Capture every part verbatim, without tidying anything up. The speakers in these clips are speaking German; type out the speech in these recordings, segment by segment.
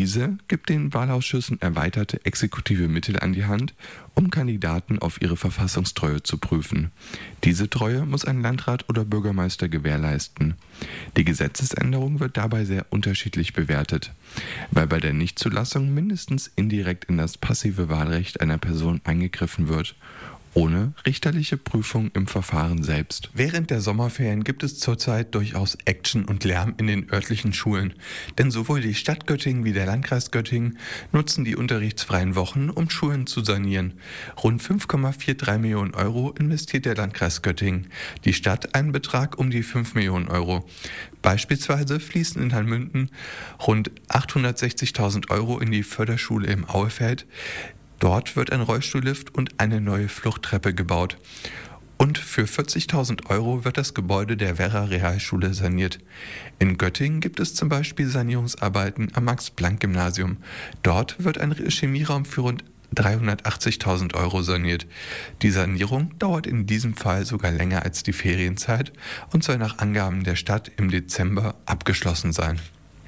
Diese gibt den Wahlausschüssen erweiterte exekutive Mittel an die Hand, um Kandidaten auf ihre Verfassungstreue zu prüfen. Diese Treue muss ein Landrat oder Bürgermeister gewährleisten. Die Gesetzesänderung wird dabei sehr unterschiedlich bewertet, weil bei der Nichtzulassung mindestens indirekt in das passive Wahlrecht einer Person eingegriffen wird, ohne richterliche Prüfung im Verfahren selbst. Während der Sommerferien gibt es zurzeit durchaus Action und Lärm in den örtlichen Schulen, denn sowohl die Stadt Göttingen wie der Landkreis Göttingen nutzen die unterrichtsfreien Wochen, um Schulen zu sanieren. Rund fünf Komma dreiundvierzig Millionen Euro investiert der Landkreis Göttingen, die Stadt einen Betrag um die fünf Millionen Euro. Beispielsweise fließen in Hallmünden rund achthundertsechzigtausend Euro in die Förderschule im Auefeld. Dort wird ein Rollstuhllift und eine neue Fluchttreppe gebaut. Und für vierzigtausend Euro wird das Gebäude der Werra Realschule saniert. In Göttingen gibt es zum Beispiel Sanierungsarbeiten am Max-Planck-Gymnasium. Dort wird ein Chemieraum für rund dreihundertachtzigtausend Euro saniert. Die Sanierung dauert in diesem Fall sogar länger als die Ferienzeit und soll nach Angaben der Stadt im Dezember abgeschlossen sein.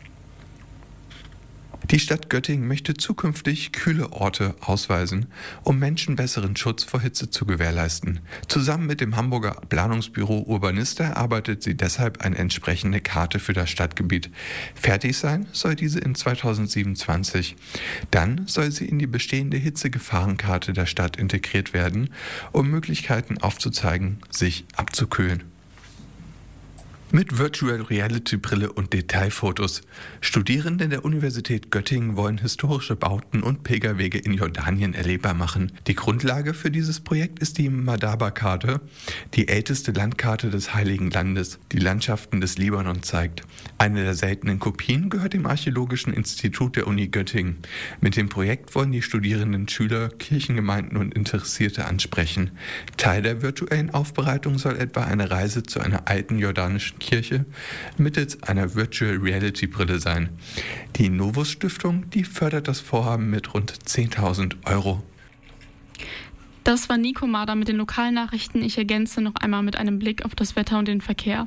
Die Stadt Göttingen möchte zukünftig kühle Orte ausweisen, um Menschen besseren Schutz vor Hitze zu gewährleisten. Zusammen mit dem Hamburger Planungsbüro Urbanista erarbeitet sie deshalb eine entsprechende Karte für das Stadtgebiet. Fertig sein soll diese in zweitausendsiebenundzwanzig. Dann soll sie in die bestehende Hitzegefahrenkarte der Stadt integriert werden, um Möglichkeiten aufzuzeigen, sich abzukühlen. Mit Virtual Reality Brille und Detailfotos. Studierende der Universität Göttingen wollen historische Bauten und Pilgerwege in Jordanien erlebbar machen. Die Grundlage für dieses Projekt ist die Madaba-Karte, die älteste Landkarte des Heiligen Landes, die Landschaften des Libanon zeigt. Eine der seltenen Kopien gehört dem Archäologischen Institut der Uni Göttingen. Mit dem Projekt wollen die Studierenden Schüler, Kirchengemeinden und Interessierte ansprechen. Teil der virtuellen Aufbereitung soll etwa eine Reise zu einer alten jordanischen Kirche mittels einer Virtual Reality Brille sein. Die Novus Stiftung, die fördert das Vorhaben mit rund zehntausend Euro. Das war Nico Mader mit den Lokalnachrichten. Ich ergänze noch einmal mit einem Blick auf das Wetter und den Verkehr.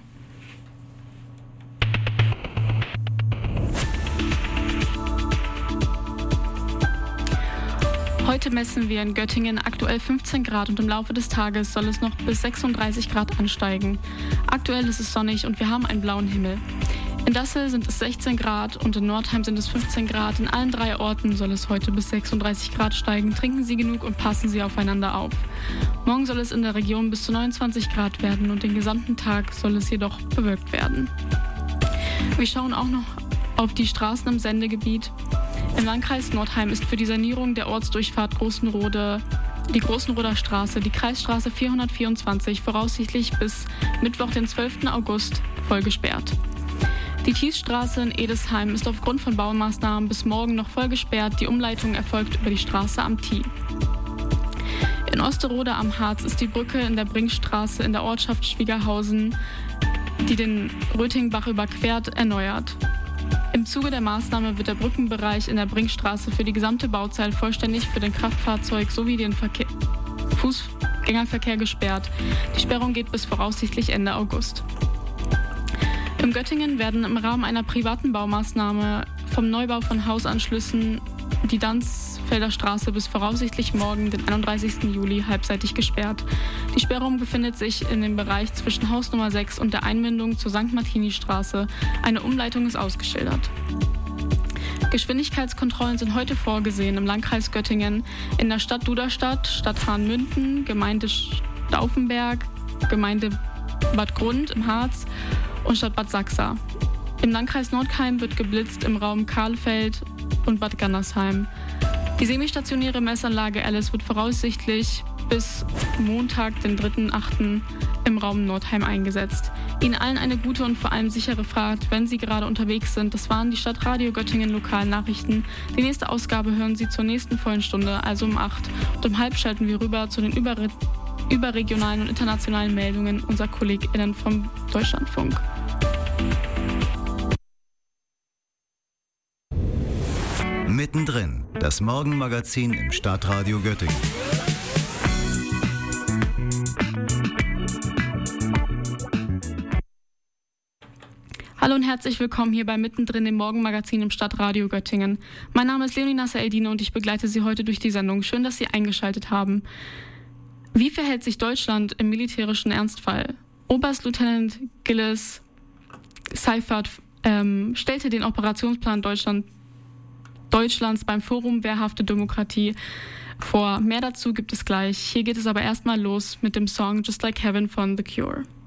Heute messen wir in Göttingen aktuell fünfzehn Grad und im Laufe des Tages soll es noch bis sechsunddreißig Grad ansteigen. Aktuell ist es sonnig und wir haben einen blauen Himmel. In Dassel sind es sechzehn Grad und in Nordheim sind es fünfzehn Grad. In allen drei Orten soll es heute bis sechsunddreißig Grad steigen. Trinken Sie genug und passen Sie aufeinander auf. Morgen soll es in der Region bis zu neunundzwanzig Grad werden und den gesamten Tag soll es jedoch bewölkt werden. Wir schauen auch noch auf die Straßen im Sendegebiet. Im Landkreis Nordheim ist für die Sanierung der Ortsdurchfahrt Großenrode die Großenroder Straße, die Kreisstraße vierhundertvierundzwanzig, voraussichtlich bis Mittwoch, den zwölften August, voll gesperrt. Die Thiesstraße in Edesheim ist aufgrund von Baumaßnahmen bis morgen noch voll gesperrt. Die Umleitung erfolgt über die Straße am Thie. In Osterode am Harz ist die Brücke in der Brinkstraße in der Ortschaft Schwiegerhausen, die den Rötingbach überquert, erneuert. Im Zuge der Maßnahme wird der Brückenbereich in der Brinkstraße für die gesamte Bauzeit vollständig für den Kraftfahrzeug sowie den Verkehr, Fußgängerverkehr gesperrt. Die Sperrung geht bis voraussichtlich Ende August. In Göttingen werden im Rahmen einer privaten Baumaßnahme vom Neubau von Hausanschlüssen die Danzfelder Straße bis voraussichtlich morgen, den einunddreißigsten Juli, halbseitig gesperrt. Die Sperrung befindet sich in dem Bereich zwischen Haus Nummer sechs und der Einmündung zur Sankt Martini-Straße. Eine Umleitung ist ausgeschildert. Geschwindigkeitskontrollen sind heute vorgesehen im Landkreis Göttingen, in der Stadt Duderstadt, Stadt Hahnmünden, Gemeinde Stauffenberg, Gemeinde Bad Grund im Harz und Stadt Bad Sachsa. Im Landkreis Nordheim wird geblitzt im Raum Karlfeld und Bad Gandersheim. Die semistationäre Messanlage Alice wird voraussichtlich bis Montag, den dritten achten im Raum Nordheim eingesetzt. Ihnen allen eine gute und vor allem sichere Fahrt, wenn Sie gerade unterwegs sind. Das waren die Stadtradio Göttingen Lokalnachrichten. Die nächste Ausgabe hören Sie zur nächsten vollen Stunde, also um acht. Und um halb schalten wir rüber zu den überre- überregionalen und internationalen Meldungen unserer KollegInnen vom Deutschlandfunk. Mittendrin, das Morgenmagazin im Stadtradio Göttingen. Hallo und herzlich willkommen hier bei Mittendrin im Morgenmagazin im Stadtradio Göttingen. Mein Name ist Leonie Nasser-Eldine und ich begleite Sie heute durch die Sendung. Schön, dass Sie eingeschaltet haben. Wie verhält sich Deutschland im militärischen Ernstfall? Oberstleutnant Gilles Seifert ähm, stellte den Operationsplan Deutschland, Deutschlands beim Forum Wehrhafte Demokratie vor. Mehr dazu gibt es gleich. Hier geht es aber erstmal los mit dem Song Just Like Heaven von The Cure.